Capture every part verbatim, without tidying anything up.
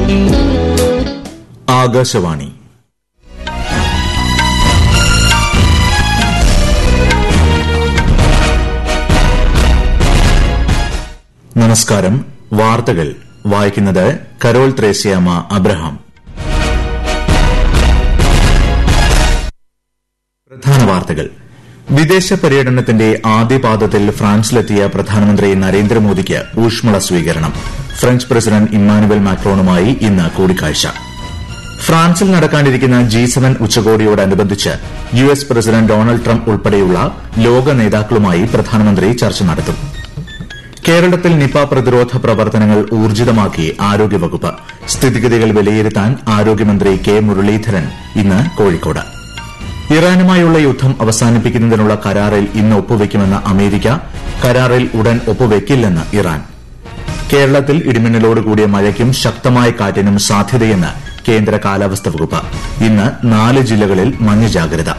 ആകാശവാണി. നമസ്കാരം. വാർത്തകൾ വായിക്കുന്നത് കരോൾ ത്രേസ്യാമ്മ അബ്രഹാം. പ്രധാന വാർത്തകൾ. വിദേശ പര്യടനത്തിന്റെ ആദ്യപാദത്തിൽ ഫ്രാൻസിലെത്തിയ പ്രധാനമന്ത്രി നരേന്ദ്രമോദിക്ക് ഊഷ്മള സ്വീകരണം. ഫ്രഞ്ച് പ്രസിഡന്റ് ഇമ്മാനുവൽ മാക്രോണുമായി ഇന്ന് കൂടിക്കാഴ്ച. ഫ്രാൻസിൽ നടക്കാനിരിക്കുന്ന G seven ഉച്ചകോടിയോടനുബന്ധിച്ച് U S president Donald Trump ഉൾപ്പെടെയുള്ള ലോക നേതാക്കളുമായി പ്രധാനമന്ത്രി ചർച്ച നടത്തും. കേരളത്തിൽ നിപ പ്രതിരോധ പ്രവർത്തനങ്ങൾ ഊർജിതമാക്കി ആരോഗ്യവകുപ്പ്. സ്ഥിതിഗതികൾ വിലയിരുത്താൻ ആരോഗ്യമന്ത്രി കെ മുരളീധരൻ ഇന്ന് കോഴിക്കോട്. ഇറാനുമായുള്ള യുദ്ധം അവസാനിപ്പിക്കുന്നതിനുള്ള കരാറിൽ ഇന്ന് ഒപ്പുവയ്ക്കുമെന്ന് അമേരിക്ക. കരാറിൽ ഉടൻ ഒപ്പുവയ്ക്കില്ലെന്ന് ഇറാൻ. കേരളത്തിൽ ഇടിമിന്നലോടുകൂടിയ മഴയ്ക്കും ശക്തമായ കാറ്റിനും സാധ്യതയെന്ന് കേന്ദ്ര കാലാവസ്ഥാ വകുപ്പ്. ഇന്ന് നാല് ജില്ലകളിൽ മഞ്ഞ ജാഗ്രത.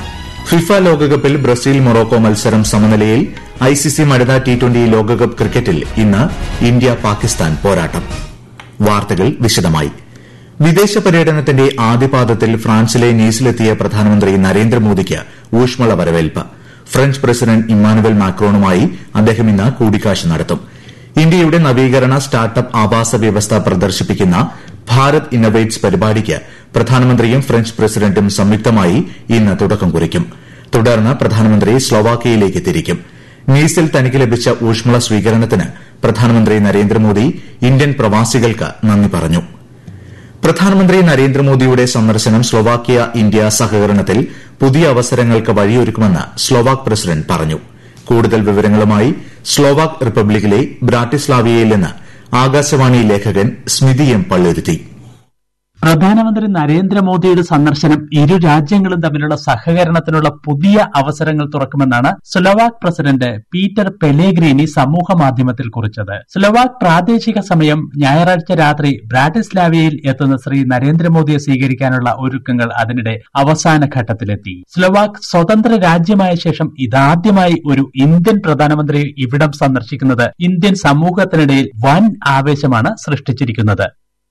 ഫിഫ ലോകകപ്പിൽ ബ്രസീൽ മൊറോക്കോ മത്സരം സമനിലയിൽ. ഐസിസി വനിത ടി ട്വന്റി ലോകകപ്പ് ക്രിക്കറ്റിൽ ഇന്ന് ഇന്ത്യ പാകിസ്ഥാൻ പോരാട്ടം. വാർത്തകൾ വിശദമായി. വിദേശ പര്യടനത്തിന്റെ ആദ്യപാദത്തിൽ ഫ്രാൻസിലെ നീസിലെത്തിയ പ്രധാനമന്ത്രി നരേന്ദ്രമോദിക്ക് ഊഷ്മള വരവേൽപ്പ്. ഫ്രഞ്ച് പ്രസിഡന്റ് ഇമ്മാനുവൽ മാക്രോണുമായി അദ്ദേഹം ഇന്ന് കൂടിക്കാഴ്ച നടത്തും. ഇന്ത്യയുടെ നവീകരണ സ്റ്റാർട്ടപ്പ് ആവാസ വ്യവസ്ഥ പ്രദർശിപ്പിക്കുന്ന ഭാരത് ഇന്നൊവേറ്റ്സ് പരിപാടിക്ക് പ്രധാനമന്ത്രിയും ഫ്രഞ്ച് പ്രസിഡന്റും സംയുക്തമായി ഇന്ന് തുടക്കം കുറിക്കും. തുടർന്ന് പ്രധാനമന്ത്രി സ്ലൊവാക്യയിലേക്ക് തിരിക്കും. നീസിൽ തനിക്ക് ലഭിച്ച ഊഷ്മള സ്വീകരണത്തിന് പ്രധാനമന്ത്രി നരേന്ദ്രമോദി ഇന്ത്യൻ പ്രവാസികൾക്ക് നന്ദി പറഞ്ഞു. പ്രധാനമന്ത്രി നരേന്ദ്രമോദിയുടെ സന്ദർശനം സ്ലൊവാക്യ ഇന്ത്യ സഹകരണത്തിൽ പുതിയ അവസരങ്ങൾക്ക് വഴിയൊരുക്കുമെന്ന് സ്ലൊവാക് പ്രസിഡന്റ് പറഞ്ഞു. കൂടുതൽ വിവരങ്ങളുമായി സ്ലൊവാക് റിപ്പബ്ലിക്കിലെ ബ്രാറ്റിസ്ലാവിയയിൽ നിന്ന് ആകാശവാണി ലേഖകൻ സ്മിതി എം പള്ളുരുത്തി. പ്രധാനമന്ത്രി നരേന്ദ്രമോദിയുടെ സന്ദർശനം ഇരു രാജ്യങ്ങളും തമ്മിലുള്ള സഹകരണത്തിനുള്ള പുതിയ അവസരങ്ങൾ തുറക്കുമെന്നാണ് സ്ലൊവാക് പ്രസിഡന്റ് പീറ്റർ പെലേഗ്രീനി സമൂഹ മാധ്യമത്തിൽ കുറിച്ചത്. സ്ലൊവാക് പ്രാദേശിക സമയം ഞായറാഴ്ച രാത്രി ബ്രാറ്റിസ്ലാവിയയിൽ എത്തുന്ന ശ്രീ നരേന്ദ്രമോദിയെ സ്വീകരിക്കാനുള്ള ഒരുക്കങ്ങൾ അതിനിടെ അവസാന ഘട്ടത്തിലെത്തി. സ്ലൊവാക് സ്വതന്ത്ര രാജ്യമായ ശേഷം ഇതാദ്യമായി ഒരു ഇന്ത്യൻ പ്രധാനമന്ത്രി ഇവിടം സന്ദർശിക്കുന്നത് ഇന്ത്യൻ സമൂഹത്തിനിടയിൽ വൻ ആവേശമാണ് സൃഷ്ടിച്ചിരിക്കുന്നത്.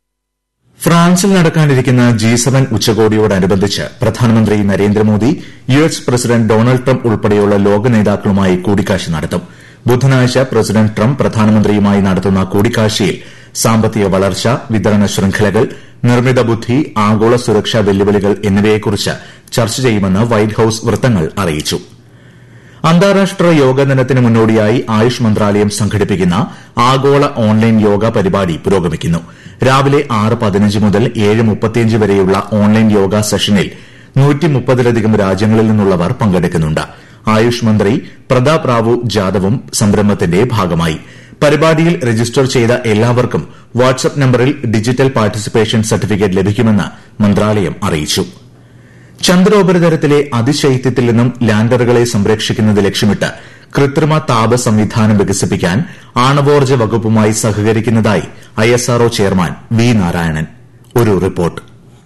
ഫ്രാൻസിൽ നടക്കാനിരിക്കുന്ന ജി സെവൻ ഉച്ചകോടിയോടനുബന്ധിച്ച് പ്രധാനമന്ത്രി Narendra Modi U S president Donald Trump ഉൾപ്പെടെയുള്ള ലോക നേതാക്കളുമായി കൂടിക്കാഴ്ച നടത്തും. ബുധനാഴ്ച പ്രസിഡന്റ് ട്രംപ് പ്രധാനമന്ത്രിയുമായി നടത്തുന്ന കൂടിക്കാഴ്ചയിൽ സാമ്പത്തിക വളർച്ച, വിതരണ ശൃംഖലകൾ, നിർമ്മിത ബുദ്ധി, ആഗോള സുരക്ഷാ വെല്ലുവിളികൾ എന്നിവയെക്കുറിച്ച് ചർച്ച ചെയ്യുമെന്ന് വൈറ്റ് ഹൌസ് വൃത്തങ്ങൾ അറിയിച്ചു. അന്താരാഷ്ട്ര യോഗ ദിനത്തിന് മുന്നോടിയായി ആയുഷ് മന്ത്രാലയം സംഘടിപ്പിക്കുന്ന ആഗോള ഓൺലൈൻ യോഗ പരിപാടി പുരോഗമിക്കുന്നു. രാവിലെ ആറ് പതിനഞ്ച് മുതൽ ഏഴ് മുപ്പത്തിയഞ്ച് വരെയുള്ള ഓൺലൈൻ യോഗ സെഷനിൽ നൂറ്റി മുപ്പതിലധികം രാജ്യങ്ങളിൽ നിന്നുള്ളവർ പങ്കെടുക്കുന്നുണ്ട്. ആയുഷ് മന്ത്രി പ്രതാപ് റാവു ജാദവും സംരംഭത്തിന്റെ ഭാഗമായി. പരിപാടിയിൽ രജിസ്റ്റർ ചെയ്ത എല്ലാവർക്കും വാട്സ്ആപ്പ് നമ്പറിൽ ഡിജിറ്റൽ പാർട്ടിസിപ്പേഷൻ സർട്ടിഫിക്കറ്റ് ലഭിക്കുമെന്ന് മന്ത്രാലയം അറിയിച്ചു. ചന്ദ്രോപരിതലത്തിലെ അതിശൈത്യത്തിൽ നിന്നും ലാൻഡറുകളെ സംരക്ഷിക്കുന്നത് ലക്ഷ്യമിട്ട് കൃത്രിമ താപ സംവിധാനം വികസിപ്പിക്കാൻ ആണവോർജ്ജ വകുപ്പുമായി സഹകരിക്കുന്നതായി I S R O chairman V Narayanan. ഒരു റിപ്പോർട്ട്.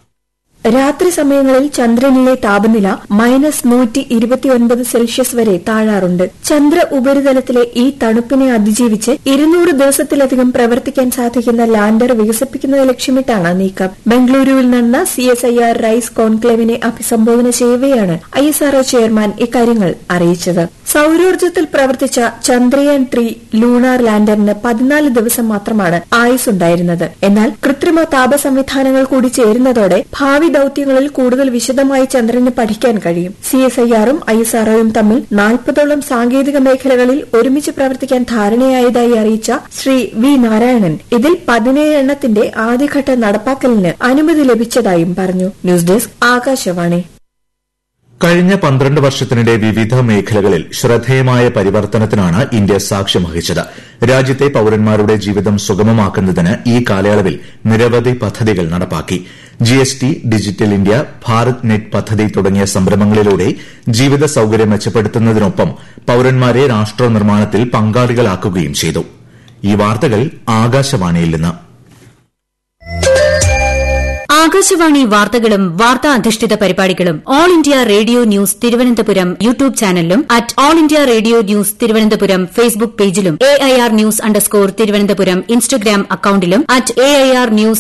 രാത്രി സമയങ്ങളിൽ ചന്ദ്രനിലെ താപനില മൈനസ് നൂറ്റി ഇരുപത്തിയൊൻപത് സെൽഷ്യസ് വരെ താഴാറുണ്ട്. ചന്ദ്ര ഉപരിതലത്തിലെ ഈ തണുപ്പിനെ അതിജീവിച്ച് ഇരുന്നൂറ് ദിവസത്തിലധികം പ്രവർത്തിക്കാൻ സാധിക്കുന്ന ലാൻഡർ വികസിപ്പിക്കുന്നത് ലക്ഷ്യമിട്ടാണ് നീക്കം. ബംഗളൂരുവിൽ നടന്ന C S I R rice കോൺക്ലേവിനെ അഭിസംബോധന ചെയ്യവെയാണ് I S R O chairman ഇക്കാര്യങ്ങൾ അറിയിച്ചത്. സൌരോർജ്ജത്തിൽ പ്രവർത്തിച്ച ചന്ദ്രയാൻ ത്രീ ലൂണാർ ലാൻഡറിന് പതിനാല് ദിവസം മാത്രമാണ് ആയുസ്സുണ്ടായിരുന്നത്. എന്നാൽ കൃത്രിമ താപ സംവിധാനങ്ങൾ കൂടി ചേരുന്നതോടെ ഭാവി ദൌത്യങ്ങളിൽ കൂടുതൽ വിശദമായി ചന്ദ്രന് പഠിക്കാൻ കഴിയും. സി എസ് ഐ ആറും ഐ എസ് ആർ ഒയും തമ്മിൽ നാൽപ്പതോളം സാങ്കേതിക മേഖലകളിൽ ഒരുമിച്ച് പ്രവർത്തിക്കാൻ ധാരണയായതായി അറിയിച്ച ശ്രീ വി നാരായണൻ ഇതിൽ പതിനേഴ് എണ്ണത്തിന്റെ ആദ്യഘട്ട നടപ്പാക്കലിന് അനുമതി ലഭിച്ചതായും പറഞ്ഞു. News desk Akashvani. കഴിഞ്ഞ പന്ത്രണ്ട് വർഷത്തിനിടെ വിവിധ മേഖലകളിൽ ശ്രദ്ധേയമായ പരിവർത്തനത്തിനാണ് ഇന്ത്യ സാക്ഷ്യം വഹിച്ചത്. രാജ്യത്തെ പൌരന്മാരുടെ ജീവിതം സുഗമമാക്കുന്നതിന് ഈ കാലയളവിൽ നിരവധി പദ്ധതികൾ നടപ്പാക്കി. G S T, digital India, Bharat net പദ്ധതി തുടങ്ങിയ സംരംഭങ്ങളിലൂടെ ജീവിത സൌകര്യം മെച്ചപ്പെടുത്തുന്നതിനൊപ്പം പൌരന്മാരെ രാഷ്ട്ര നിർമ്മാണത്തിൽ പങ്കാളികളാക്കുകയും ചെയ്തു. ഈ വാർത്തകൾ ആകാശവാണിയിൽ നിന്ന്. ആകാശവാണി വാർത്തകളും വാർത്താ അധിഷ്ഠിത പരിപാടികളും all India radio news Thiruvananthapuram YouTube ചാനലിലും at all India radio news Thiruvananthapuram Facebook പേജിലും A I R news underscore Thiruvananthapuram Instagram അക്കൌണ്ടിലും at A I R news